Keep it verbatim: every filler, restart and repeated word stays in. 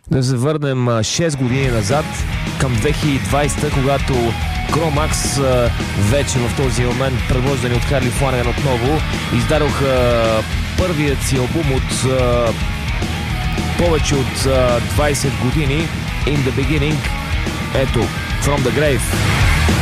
Да се върнем шест години назад към две хиляди и двадесета, когато Cro-Max вече в този момент, предвождани от Харли Фланаган отново, издадоха първият си албум от а, повече от а, двадесет години, In the Beginning. Ето, From the Grave.